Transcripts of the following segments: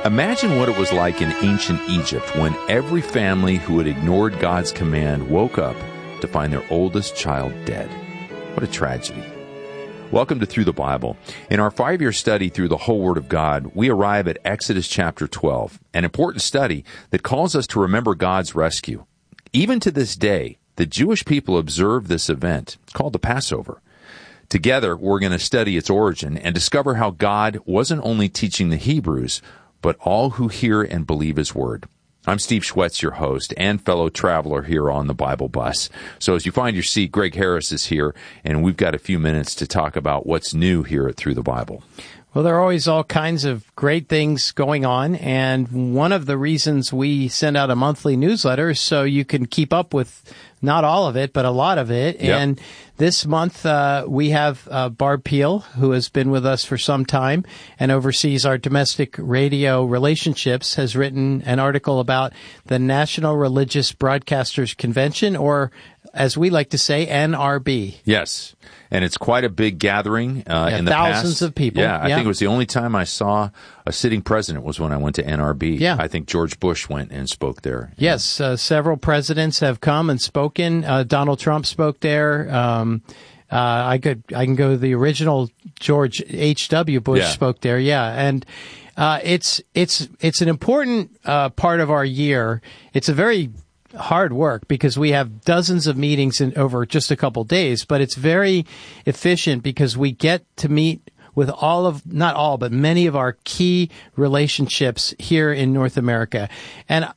Imagine what it was like in ancient Egypt when every family who had ignored God's command woke up to find their oldest child dead. What a tragedy. Welcome to Through the Bible. In our 5-year study through the whole Word of God, we arrive at Exodus chapter 12, an important study that calls us to remember God's rescue. Even to this day, the Jewish people observe this event called the Passover. Together, we're going to study its origin and discover how God wasn't only teaching the Hebrews, but all who hear and believe His Word. I'm Steve Schwetz, your host and fellow traveler here on the Bible Bus. So as you find your seat, Greg Harris is here, and we've got a few minutes to talk about what's new here at Through the Bible. Well, there are always all kinds of great things going on, and one of the reasons we send out a monthly newsletter is so you can keep up with not all of it, but a lot of it. Yep. And this month we have Barb Peel, who has been with us for some time and oversees our domestic radio relationships, has written an article about the National Religious Broadcasters Convention, or as we like to say, NRB. Yes, and it's quite a big gathering in the past. Thousands of people. Yeah, I think it was the only time I saw a sitting president was when I went to NRB. Yeah. I think George Bush went and spoke there. Yes, several presidents have come and spoken. Donald Trump spoke there. I can go to the original George H.W. Bush spoke there. Yeah, and it's an important part of our year. It's a very hard work because we have dozens of meetings over just a couple days, but it's very efficient because we get to meet with not all, but many of our key relationships here in North America. And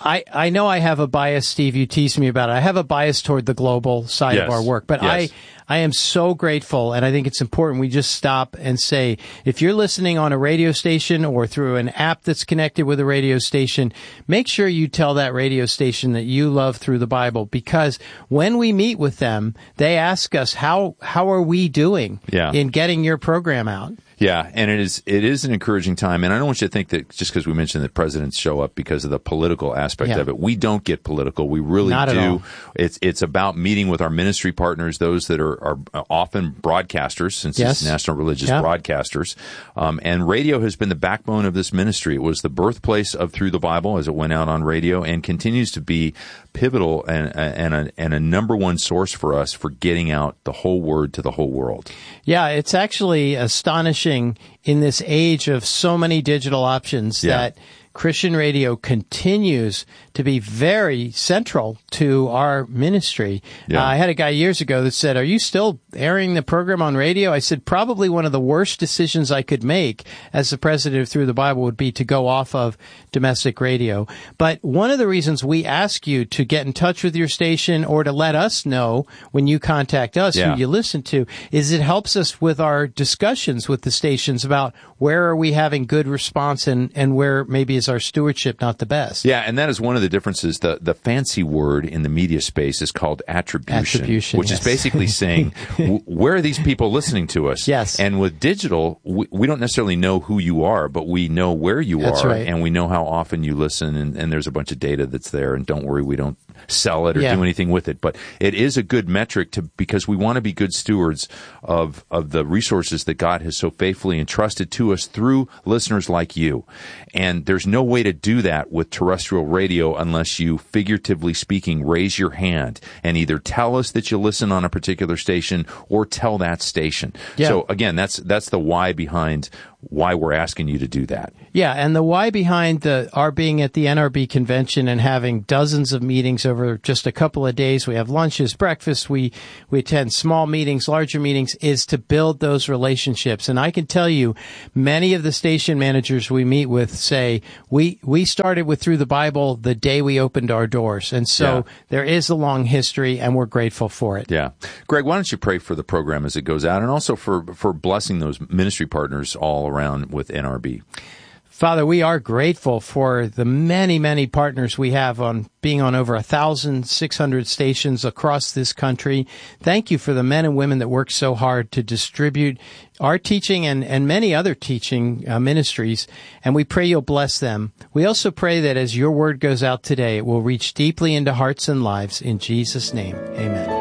I know I have a bias, Steve, you teased me about it. I have a bias toward the global side of our work, but I am so grateful, and I think it's important we just stop and say, if you're listening on a radio station or through an app that's connected with a radio station, make sure you tell that radio station that you love Through the Bible, because when we meet with them, they ask us, how are we doing in getting your program out? Yeah, and it is an encouraging time, and I don't want you to think that just because we mentioned that presidents show up because of the political aspect of it. We don't get political. We really Not do. At all. It's about meeting with our ministry partners, those that are often broadcasters, since it's National Religious Broadcasters. And radio has been the backbone of this ministry. It was the birthplace of Through the Bible as it went out on radio, and continues to be pivotal and a number one source for us for getting out the whole Word to the whole world. Yeah, it's actually astonishing in this age of so many digital options that Christian radio continues to be very central to our ministry. I had a guy years ago that said, "Are you still airing the program on radio?" I said, probably one of the worst decisions I could make as the president of Through the Bible would be to go off of domestic radio. But one of the reasons we ask you to get in touch with your station or to let us know when you contact us who you listen to is it helps us with our discussions with the stations about where are we having good response and where maybe is our stewardship not the best. Yeah, and that is one of the differences. The fancy word in the media space is called attribution, which is basically saying, where are these people listening to us? Yes. And with digital, we don't necessarily know who you are, but we know where you are, and we know how often you listen, and there's a bunch of data that's there, and don't worry, we don't sell it or do anything with it. But it is a good metric because we want to be good stewards of the resources that God has so faithfully entrusted to us through listeners like you. And there's no way to do that with terrestrial radio unless you, figuratively speaking, raise your hand and either tell us that you listen on a particular station or tell that station. So again, that's the why behind why we're asking you to do that. Yeah, and the why behind our being at the NRB convention and having dozens of meetings over just a couple of days. We have lunches, breakfast, we attend small meetings, larger meetings, is to build those relationships. And I can tell you, many of the station managers we meet with say, we started with Through the Bible the day we opened our doors. And so there is a long history, and we're grateful for it. Yeah. Greg, why don't you pray for the program as it goes out, and also for blessing those ministry partners all around with NRB. Father, we are grateful for the many, many partners we have on being on over 1,600 stations across this country. Thank you for the men and women that work so hard to distribute our teaching and many other teaching ministries, and we pray you'll bless them. We also pray that as your word goes out today, it will reach deeply into hearts and lives. In Jesus' name, amen.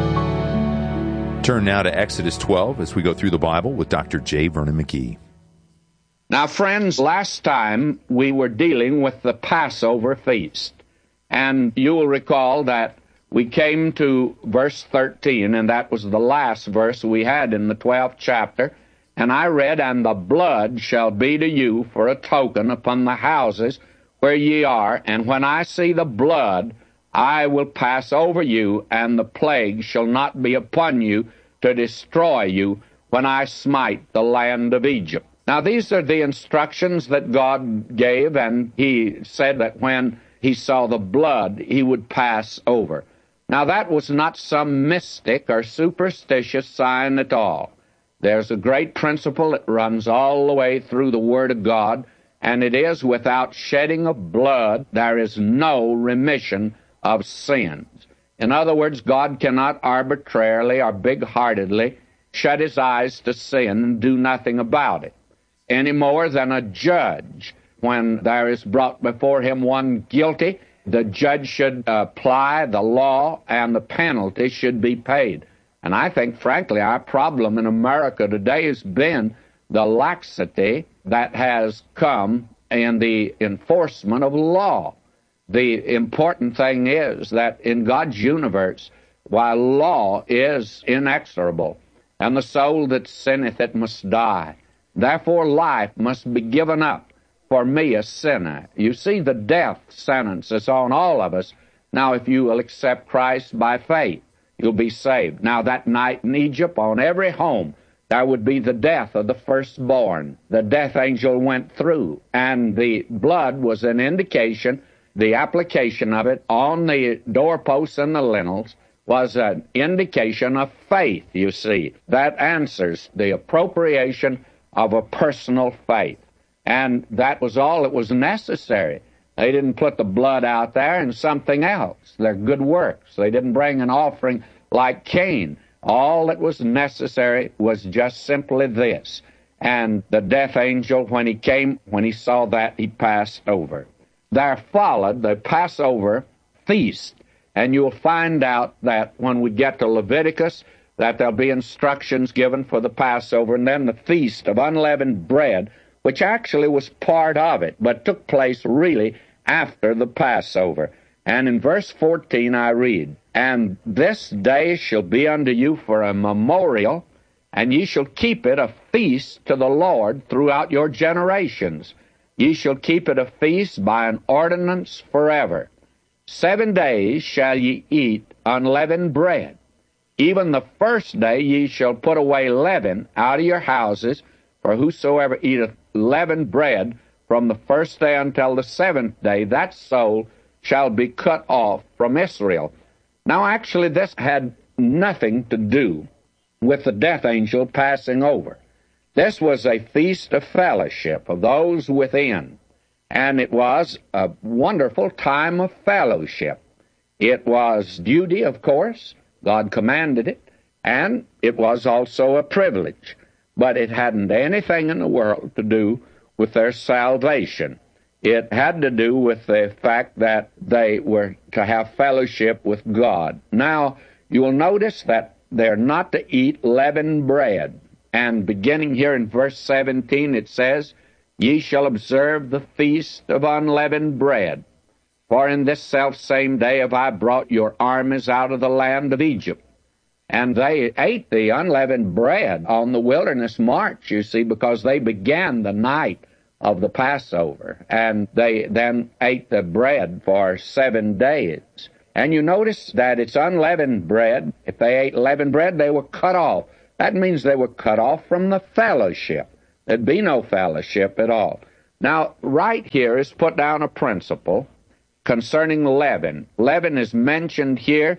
Turn now to Exodus 12 as we go through the Bible with Dr. J. Vernon McGee. Now, friends, last time we were dealing with the Passover feast. And you will recall that we came to verse 13, and that was the last verse we had in the 12th chapter. And I read, "And the blood shall be to you for a token upon the houses where ye are, and when I see the blood, I will pass over you, and the plague shall not be upon you to destroy you when I smite the land of Egypt." Now, these are the instructions that God gave, and he said that when he saw the blood, he would pass over. Now, that was not some mystic or superstitious sign at all. There's a great principle that runs all the way through the Word of God, and it is, without shedding of blood, there is no remission of sins. In other words, God cannot arbitrarily or big-heartedly shut his eyes to sin and do nothing about it, any more than a judge. When there is brought before him one guilty, the judge should apply the law and the penalty should be paid. And I think, frankly, our problem in America today has been the laxity that has come in the enforcement of law. The important thing is that in God's universe, while law is inexorable, and the soul that sinneth it must die, therefore life must be given up for me, a sinner. You see, the death sentence is on all of us. Now, if you will accept Christ by faith, you'll be saved. Now, that night in Egypt, on every home, there would be the death of the firstborn. The death angel went through, and the blood was an indication. The application of it on the doorposts and the lintels was an indication of faith, you see. That answers the appropriation of a personal faith. And that was all that was necessary. They didn't put the blood out there and something else. They're good works. They didn't bring an offering like Cain. All that was necessary was just simply this. And the death angel, when he came, when he saw that, he passed over. There followed the Passover feast. And you'll find out that when we get to Leviticus, that there'll be instructions given for the Passover, and then the Feast of Unleavened Bread, which actually was part of it, but took place really after the Passover. And in verse 14 I read, "And this day shall be unto you for a memorial, and ye shall keep it a feast to the Lord throughout your generations. Ye shall keep it a feast by an ordinance forever. 7 days shall ye eat unleavened bread. Even the first day ye shall put away leaven out of your houses, for whosoever eateth leavened bread from the first day until the 7th day, that soul shall be cut off from Israel." Now, actually, this had nothing to do with the death angel passing over. This was a feast of fellowship of those within, and it was a wonderful time of fellowship. It was duty, of course. God commanded it, and it was also a privilege. But it hadn't anything in the world to do with their salvation. It had to do with the fact that they were to have fellowship with God. Now, you will notice that they're not to eat leavened bread. And beginning here in verse 17, it says, "Ye shall observe the feast of unleavened bread. For in this selfsame day have I brought your armies out of the land of Egypt." And they ate the unleavened bread on the wilderness march, you see, because they began the night of the Passover. And they then ate the bread for 7 days. And you notice that it's unleavened bread. If they ate leavened bread, they were cut off. That means they were cut off from the fellowship. There'd be no fellowship at all. Now, right here is put down a principle concerning leaven. Leaven is mentioned here,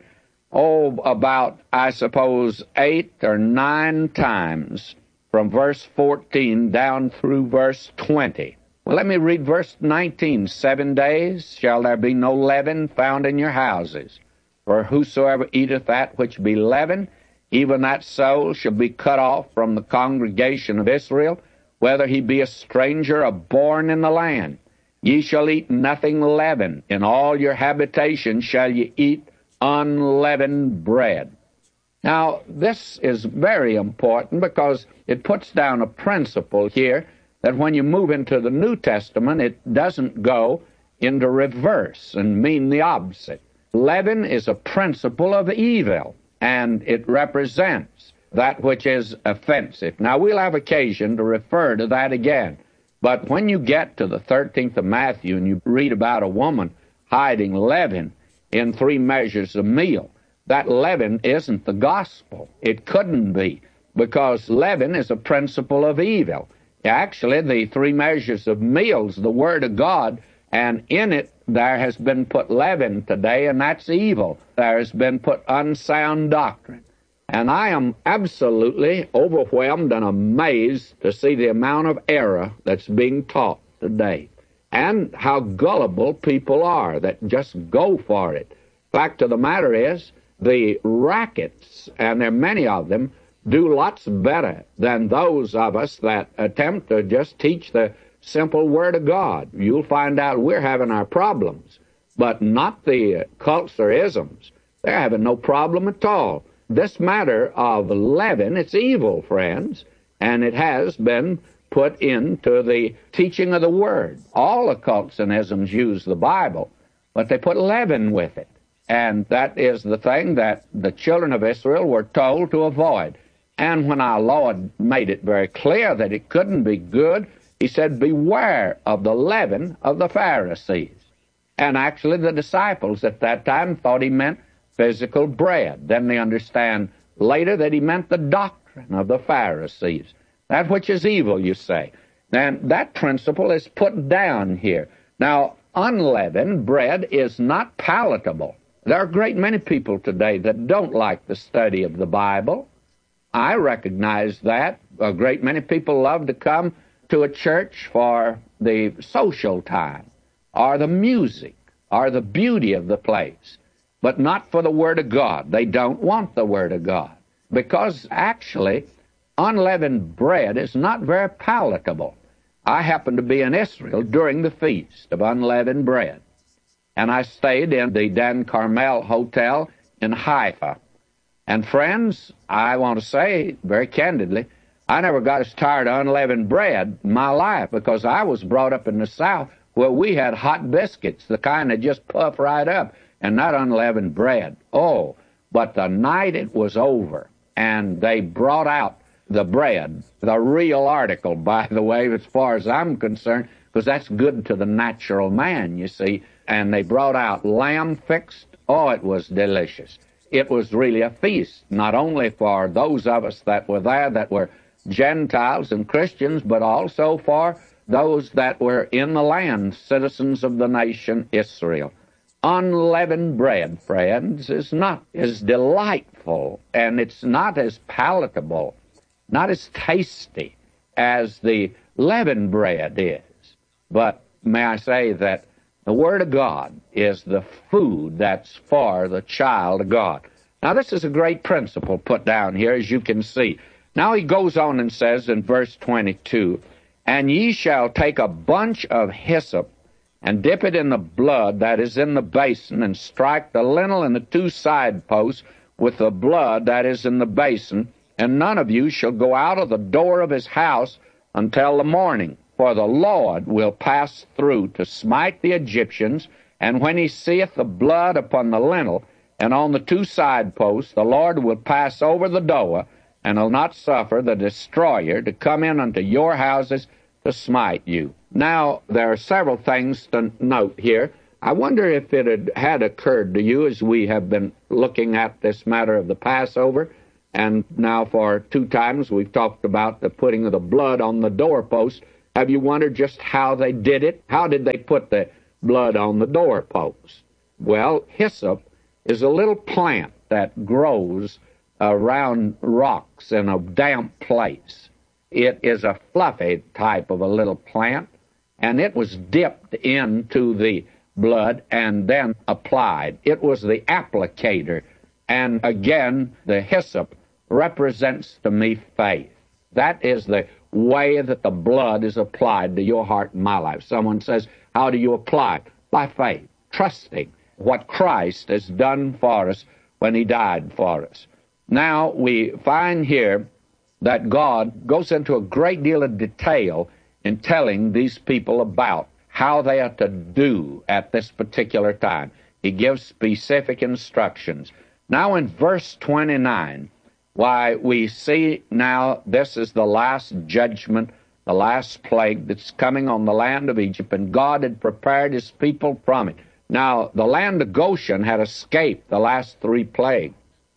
about, I suppose, 8 or 9 times from verse 14 down through verse 20. Well, let me read verse 19. 7 days shall there be no leaven found in your houses. For whosoever eateth that which be leavened, even that soul shall be cut off from the congregation of Israel, whether he be a stranger or born in the land. Ye shall eat nothing leavened. In all your habitations shall ye eat unleavened bread. Now, this is very important because it puts down a principle here that when you move into the New Testament, it doesn't go into reverse and mean the opposite. Leaven is a principle of evil, and it represents that which is offensive. Now, we'll have occasion to refer to that again. But when you get to the 13th of Matthew and you read about a woman hiding leaven in 3 measures of meal, that leaven isn't the gospel. It couldn't be, because leaven is a principle of evil. Actually, the 3 measures of meal is the Word of God, and in it there has been put leaven today, and that's evil. There has been put unsound doctrine. And I am absolutely overwhelmed and amazed to see the amount of error that's being taught today, and how gullible people are that just go for it. Fact of the matter is, the rackets, and there are many of them, do lots better than those of us that attempt to just teach the simple Word of God. You'll find out we're having our problems, but not the cults or isms. They're having no problem at all. This matter of leaven, it's evil, friends, and it has been put into the teaching of the Word. All the cults and isms use the Bible, but they put leaven with it. And that is the thing that the children of Israel were told to avoid. And when our Lord made it very clear that it couldn't be good, he said, beware of the leaven of the Pharisees. And actually the disciples at that time thought he meant physical bread. Then they understand later that he meant the doctrine of the Pharisees. That which is evil, you say. And that principle is put down here. Now, unleavened bread is not palatable. There are a great many people today that don't like the study of the Bible. I recognize that. A great many people love to come to a church for the social time, or the music, or the beauty of the place, but not for the Word of God. They don't want the Word of God, because actually unleavened bread is not very palatable. I happened to be in Israel during the Feast of Unleavened Bread, and I stayed in the Dan Carmel Hotel in Haifa. And friends, I want to say very candidly, I never got as tired of unleavened bread in my life, because I was brought up in the South where we had hot biscuits, the kind that just puff right up, and not unleavened bread. Oh, but the night it was over and they brought out the bread, the real article, by the way, as far as I'm concerned, because that's good to the natural man, you see, and they brought out lamb fixed. Oh, it was delicious. It was really a feast, not only for those of us that were there that were Gentiles and Christians, but also for those that were in the land, citizens of the nation Israel. Unleavened bread, friends, is not as delightful, and it's not as palatable, not as tasty as the leavened bread is. But may I say that the Word of God is the food that's for the child of God. Now, this is a great principle put down here, as you can see. Now he goes on and says in verse 22, and ye shall take a bunch of hyssop, and dip it in the blood that is in the basin, and strike the lintel and the 2 side posts with the blood that is in the basin, and none of you shall go out of the door of his house until the morning. For the Lord will pass through to smite the Egyptians, and when he seeth the blood upon the lintel and on the 2 side posts, the Lord will pass over the door, and will not suffer the destroyer to come in unto your houses to smite you. Now, there are several things to note here. I wonder if it had occurred to you as we have been looking at this matter of the Passover, and now for 2 times we've talked about the putting of the blood on the doorpost. Have you wondered just how they did it? How did they put the blood on the doorpost? Well, hyssop is a little plant that grows around rocks in a damp place. It is a fluffy type of a little plant, and it was dipped into the blood and then applied. It was the applicator. And again, the hyssop represents to me faith. That is the way that the blood is applied to your heart and my life. Someone says, how do you apply it? By faith, trusting what Christ has done for us when he died for us. Now, we find here that God goes into a great deal of detail in telling these people about how they are to do at this particular time. He gives specific instructions. Now in verse 29, why we see now this is the last judgment, the last plague that's coming on the land of Egypt, and God had prepared his people from it. Now, the land of Goshen had escaped the last 3 plagues,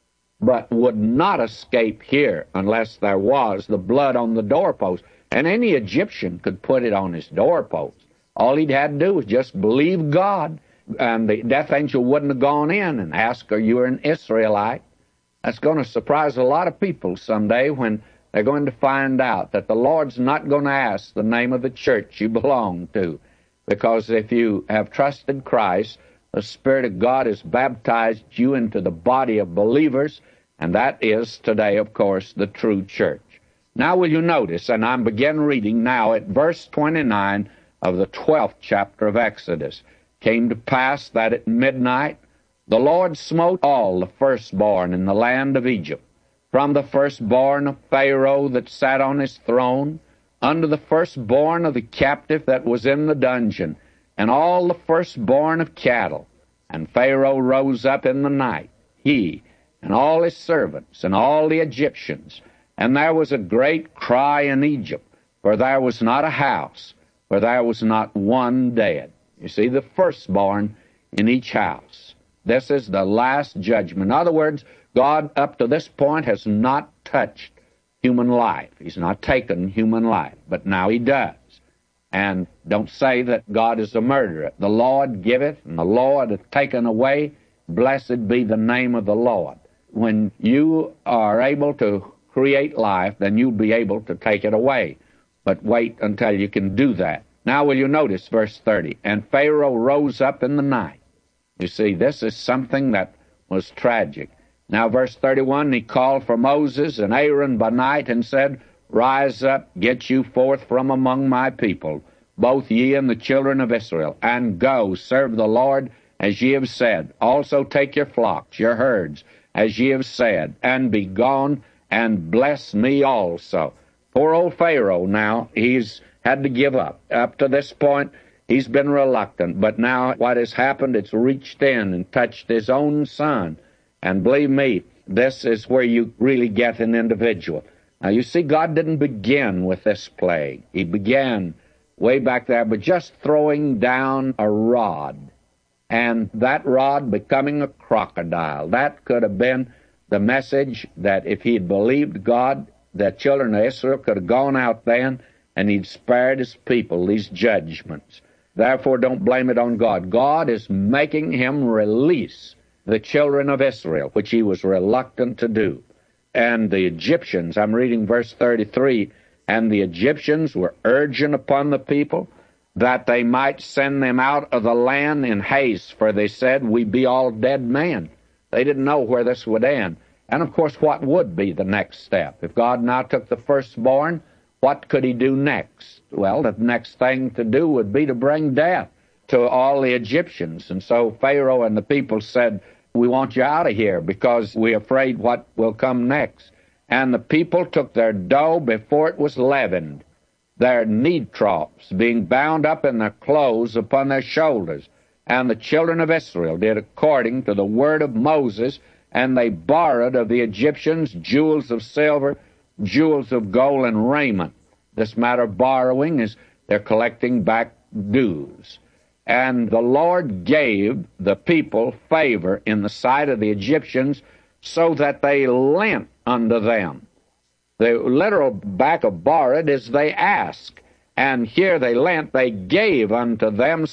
but would not escape here unless there was the blood on the doorpost. And any Egyptian could put it on his doorpost. All he'd had to do was just believe God, and the death angel wouldn't have gone in and asked, are you an Israelite? That's going to surprise a lot of people someday when they're going to find out that the Lord's not going to ask the name of the church you belong to. Because if you have trusted Christ, the Spirit of God has baptized you into the body of believers, and that is today, of course, the true church. Now will you notice, and I'm begin reading now at verse 29 of the 12th chapter of Exodus. Came to pass that at midnight the Lord smote all the firstborn in the land of Egypt, from the firstborn of Pharaoh that sat on his throne, unto the firstborn of the captive that was in the dungeon, and all the firstborn of cattle. And Pharaoh rose up in the night, he and all his servants and all the Egyptians. And there was a great cry in Egypt, for there was not a house, for there was not one dead. You see, the firstborn in each house. This is the last judgment. In other words, God up to this point has not touched human life. He's not taken human life, but now he does. And don't say that God is a murderer. The Lord giveth, and the Lord hath taken away. Blessed be the name of the Lord. When you are able to create life, then you'll be able to take it away. But wait until you can do that. Now will you notice verse 30, and Pharaoh rose up in the night. You see, this is something that was tragic. Now, verse 31, he called for Moses and Aaron by night and said, Rise up, get you forth from among my people, both ye and the children of Israel, and go, serve the Lord as ye have said. Also take your flocks, your herds, as ye have said, and be gone, and bless me also. Poor old Pharaoh now, he's had to give up. Up to this point, he's been reluctant, but now what has happened, it's reached in and touched his own son. And believe me, this is where you really get an individual. Now, you see, God didn't begin with this plague. He began way back there by just throwing down a rod, and that rod becoming a crocodile. That could have been the message that if he had believed God, the children of Israel could have gone out then, and he'd spared his people these judgments. Therefore, don't blame it on God. God is making him release the children of Israel, which he was reluctant to do. And the Egyptians, I'm reading verse 33, and the Egyptians were urging upon the people that they might send them out of the land in haste, for they said, we be all dead men. They didn't know where this would end. And of course, what would be the next step? If God now took the firstborn, what could he do next? Well, the next thing to do would be to bring death to all the Egyptians. And so Pharaoh and the people said, we want you out of here because we're afraid what will come next. And the people took their dough before it was leavened, their knead troughs being bound up in their clothes upon their shoulders. And the children of Israel did according to the word of Moses, and they borrowed of the Egyptians jewels of silver, jewels of gold, and raiment. This matter of borrowing is they're collecting back dues. And the Lord gave the people favor in the sight of the Egyptians, so that they lent unto them. The literal back of borrowed is they asked. And here they lent, they gave unto them